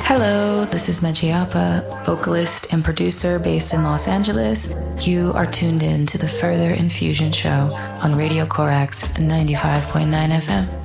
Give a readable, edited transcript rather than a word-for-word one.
Hello, this is Mejiapa, vocalist and producer based in Los Angeles. You are tuned in to the Further Infusion Show on Radio Corax 95.9 FM.